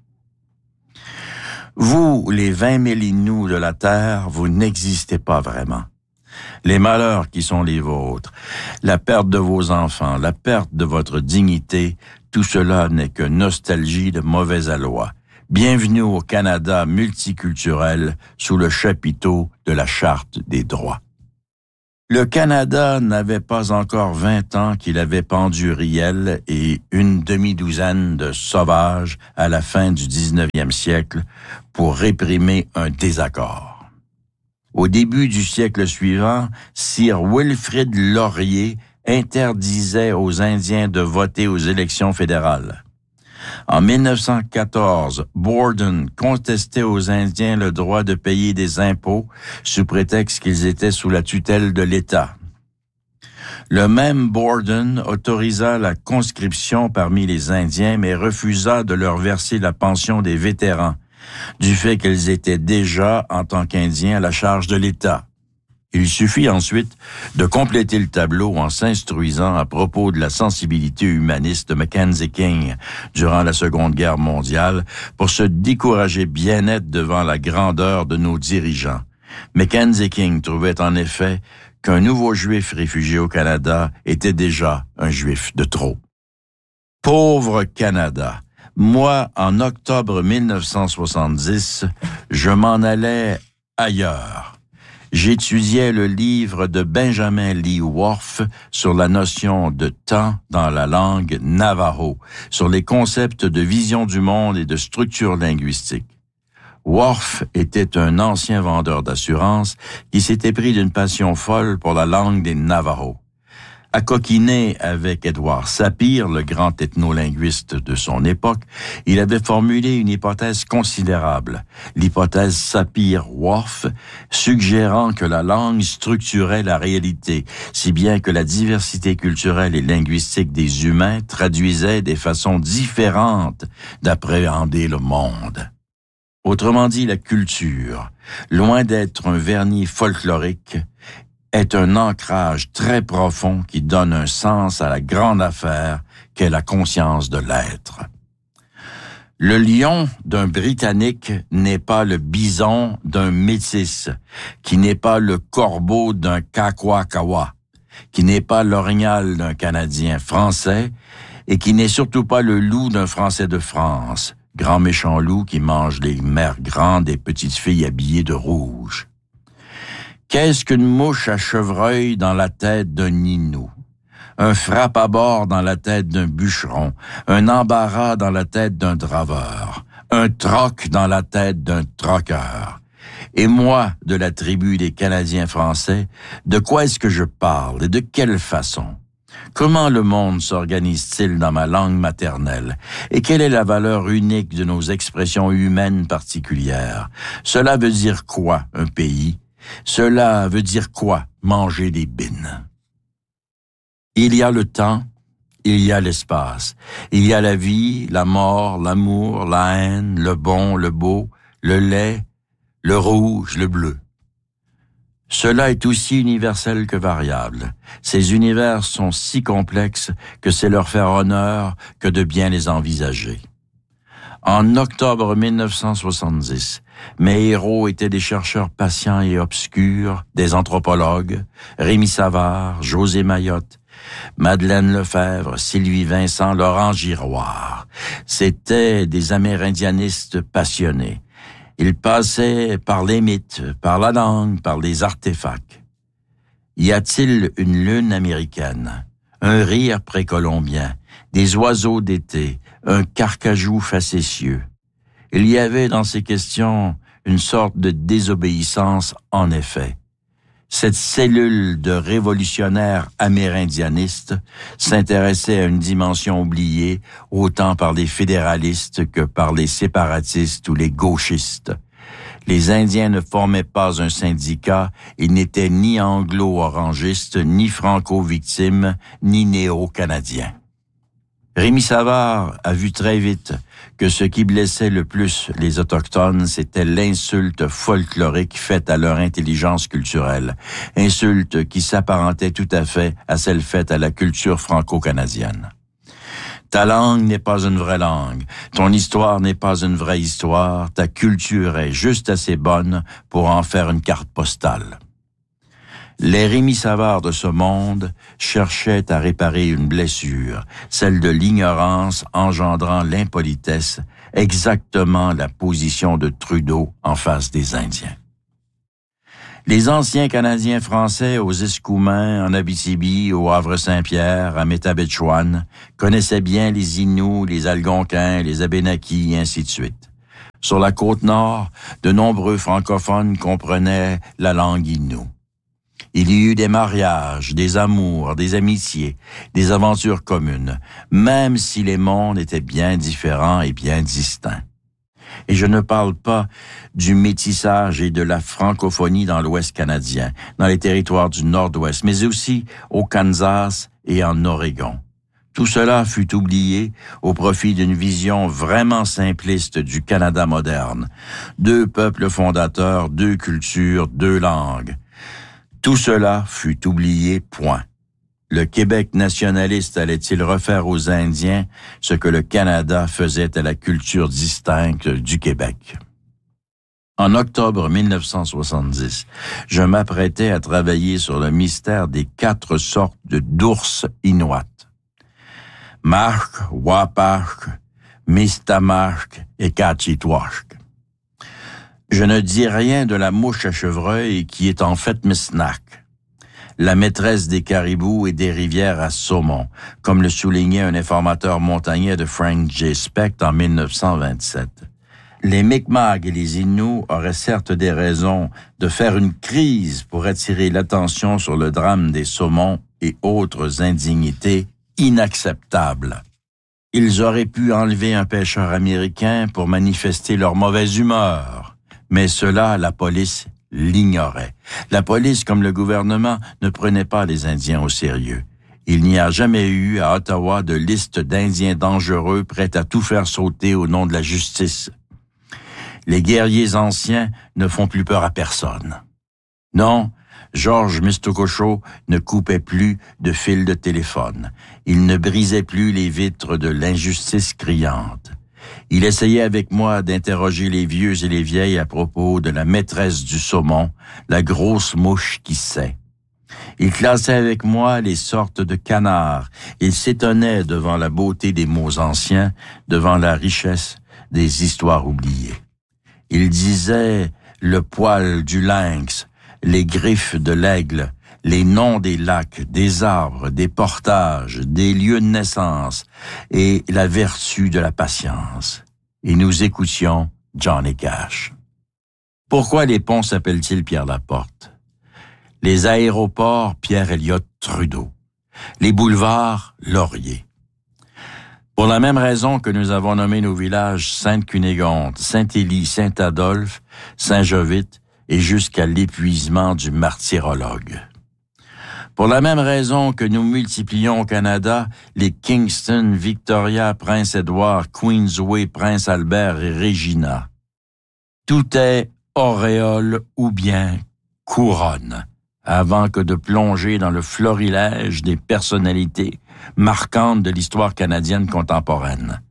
Vous, les 20 000 Inuits de la Terre, vous n'existez pas vraiment. Les malheurs qui sont les vôtres, la perte de vos enfants, la perte de votre dignité, tout cela n'est que nostalgie de mauvais aloi. Bienvenue au Canada multiculturel sous le chapiteau de la Charte des droits. Le Canada n'avait pas encore 20 ans qu'il avait pendu Riel et une demi-douzaine de sauvages à la fin du 19e siècle pour réprimer un désaccord. Au début du siècle suivant, Sir Wilfrid Laurier interdisait aux Indiens de voter aux élections fédérales. En 1914, Borden contestait aux Indiens le droit de payer des impôts sous prétexte qu'ils étaient sous la tutelle de l'État. Le même Borden autorisa la conscription parmi les Indiens, mais refusa de leur verser la pension des vétérans, du fait qu'ils étaient déjà, en tant qu'Indiens, à la charge de l'État. Il suffit ensuite de compléter le tableau en s'instruisant à propos de la sensibilité humaniste de Mackenzie King durant la Seconde Guerre mondiale pour se décourager bien net devant la grandeur de nos dirigeants. Mackenzie King trouvait en effet qu'un nouveau juif réfugié au Canada était déjà un juif de trop. Pauvre Canada! Moi, en octobre 1970, je m'en allais ailleurs. J'étudiais le livre de Benjamin Lee Whorf sur la notion de temps dans la langue navajo, sur les concepts de vision du monde et de structure linguistique. Whorf était un ancien vendeur d'assurance qui s'était pris d'une passion folle pour la langue des Navajos. À coquiner avec Édouard Sapir, le grand ethnolinguiste de son époque, il avait formulé une hypothèse considérable, l'hypothèse Sapir-Whorf, suggérant que la langue structurait la réalité, si bien que la diversité culturelle et linguistique des humains traduisait des façons différentes d'appréhender le monde. Autrement dit, la culture, loin d'être un vernis folklorique, est un ancrage très profond qui donne un sens à la grande affaire qu'est la conscience de l'être. Le lion d'un Britannique n'est pas le bison d'un Métis, qui n'est pas le corbeau d'un Kakwakawa, qui n'est pas l'orignal d'un Canadien français et qui n'est surtout pas le loup d'un Français de France, grand méchant loup qui mange les mères grandes et petites filles habillées de rouge. Qu'est-ce qu'une mouche à chevreuil dans la tête d'un Inou? Un frappe à bord dans la tête d'un bûcheron, un embarras dans la tête d'un draveur, un troc dans la tête d'un troqueur. Et moi, de la tribu des Canadiens français, de quoi est-ce que je parle et de quelle façon? Comment le monde s'organise-t-il dans ma langue maternelle? Et quelle est la valeur unique de nos expressions humaines particulières? Cela veut dire quoi, un pays? Cela veut dire quoi, manger des bines? Il y a le temps, il y a l'espace. Il y a la vie, la mort, l'amour, la haine, le bon, le beau, le laid, le rouge, le bleu. Cela est aussi universel que variable. Ces univers sont si complexes que c'est leur faire honneur que de bien les envisager. En octobre 1970, mes héros étaient des chercheurs patients et obscurs, des anthropologues, Rémi Savard, José Mayotte, Madeleine Lefebvre, Sylvie Vincent, Laurent Giroir. C'étaient des amérindianistes passionnés. Ils passaient par les mythes, par la langue, par les artefacts. Y a-t-il une lune américaine, un rire précolombien, des oiseaux d'été, un carcajou facétieux? Il y avait dans ces questions une sorte de désobéissance en effet. Cette cellule de révolutionnaires amérindianistes s'intéressait à une dimension oubliée autant par les fédéralistes que par les séparatistes ou les gauchistes. Les Indiens ne formaient pas un syndicat, ils n'étaient ni anglo-orangistes, ni franco-victimes, ni néo-canadiens. Rémi Savard a vu très vite que ce qui blessait le plus les Autochtones, c'était l'insulte folklorique faite à leur intelligence culturelle, insulte qui s'apparentait tout à fait à celle faite à la culture franco-canadienne. Ta langue n'est pas une vraie langue, ton histoire n'est pas une vraie histoire, ta culture est juste assez bonne pour en faire une carte postale. Les Rémi Savard de ce monde cherchaient à réparer une blessure, celle de l'ignorance engendrant l'impolitesse, exactement la position de Trudeau en face des Indiens. Les anciens Canadiens français aux Escoumins, en Abitibi, au Havre-Saint-Pierre, à Métabetchouan, connaissaient bien les Inuits, les Algonquins, les Abénakis, et ainsi de suite. Sur la côte nord, de nombreux francophones comprenaient la langue Innu. Il y eut des mariages, des amours, des amitiés, des aventures communes, même si les mondes étaient bien différents et bien distincts. Et je ne parle pas du métissage et de la francophonie dans l'Ouest canadien, dans les territoires du Nord-Ouest, mais aussi au Kansas et en Oregon. Tout cela fut oublié au profit d'une vision vraiment simpliste du Canada moderne. 2 peuples fondateurs, 2 cultures, 2 langues. Tout cela fut oublié, point. Le Québec nationaliste allait-il refaire aux Indiens ce que le Canada faisait à la culture distincte du Québec? En octobre 1970, je m'apprêtais à travailler sur le mystère des 4 sortes d'ours inuits. Mark, Wapak, Mistamak et Kachitwashk. Je ne dis rien de la mouche à chevreuil qui est en fait Misnak, la maîtresse des caribous et des rivières à saumon, comme le soulignait un informateur montagnais de Frank J. Specht en 1927. Les Mi'kmaq et les Inuits auraient certes des raisons de faire une crise pour attirer l'attention sur le drame des saumons et autres indignités inacceptables. Ils auraient pu enlever un pêcheur américain pour manifester leur mauvaise humeur, mais cela, la police l'ignorait. La police, comme le gouvernement, ne prenait pas les Indiens au sérieux. Il n'y a jamais eu à Ottawa de liste d'Indiens dangereux prêts à tout faire sauter au nom de la justice. Les guerriers anciens ne font plus peur à personne. Non, Georges Mistokocho ne coupait plus de fil de téléphone. Il ne brisait plus les vitres de l'injustice criante. Il essayait avec moi d'interroger les vieux et les vieilles à propos de la maîtresse du saumon, la grosse mouche qui sait. Il classait avec moi les sortes de canards. Il s'étonnait devant la beauté des mots anciens, devant la richesse des histoires oubliées. Il disait le poil du lynx, les griffes de l'aigle, les noms des lacs, des arbres, des portages, des lieux de naissance et la vertu de la patience. Et nous écoutions Johnny Cash. Pourquoi les ponts s'appellent-ils Pierre Laporte? Les aéroports, Pierre Elliott Trudeau. Les boulevards, Laurier. Pour la même raison que nous avons nommé nos villages Sainte-Cunégonde, Saint-Élie, Saint-Adolphe, Saint-Jovite et jusqu'à l'épuisement du martyrologue. Pour la même raison que nous multiplions au Canada les Kingston, Victoria, Prince-Édouard, Queensway, Prince-Albert et Regina. Tout est auréole ou bien couronne, avant que de plonger dans le florilège des personnalités marquantes de l'histoire canadienne contemporaine.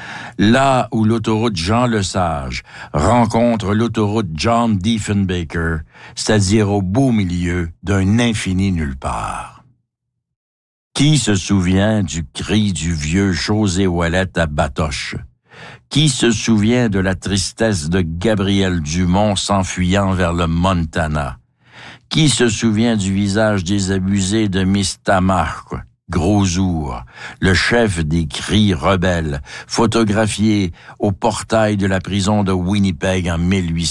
Là où l'autoroute Jean-Lesage rencontre l'autoroute John Diefenbaker, c'est-à-dire au beau milieu d'un infini nulle part. Qui se souvient du cri du vieux José Ouellette à Batoche? Qui se souvient de la tristesse de Gabriel Dumont s'enfuyant vers le Montana? Qui se souvient du visage désabusé de Mistamak, Gros-Ours, le chef des cris rebelles, photographié au portail de la prison de Winnipeg en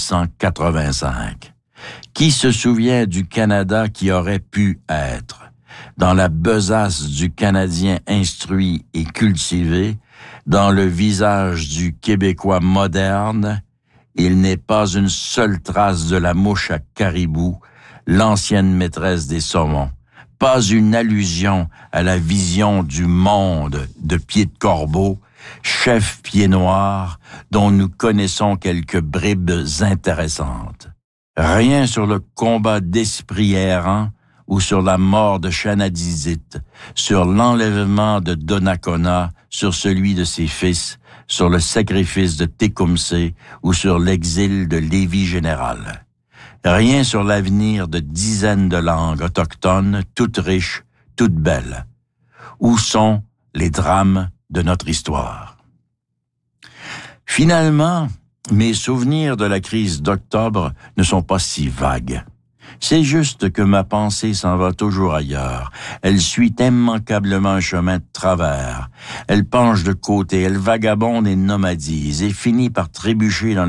1885? Qui se souvient du Canada qui aurait pu être? Dans la besace du Canadien instruit et cultivé, dans le visage du Québécois moderne, il n'est pas une seule trace de la mouche à caribou, l'ancienne maîtresse des saumons. Pas une allusion à la vision du monde de Pied de Corbeau, chef pied noir, dont nous connaissons quelques bribes intéressantes. Rien sur le combat d'esprit errant ou sur la mort de Chanadizit, sur l'enlèvement de Donnacona, sur celui de ses fils, sur le sacrifice de Tecumseh ou sur l'exil de Lévis général. Rien sur l'avenir de dizaines de langues autochtones, toutes riches, toutes belles. Où sont les drames de notre histoire? Finalement, mes souvenirs de la crise d'octobre ne sont pas si vagues. C'est juste que ma pensée s'en va toujours ailleurs. Elle suit immanquablement un chemin de travers. Elle penche de côté, elle vagabonde et nomadise et finit par trébucher dans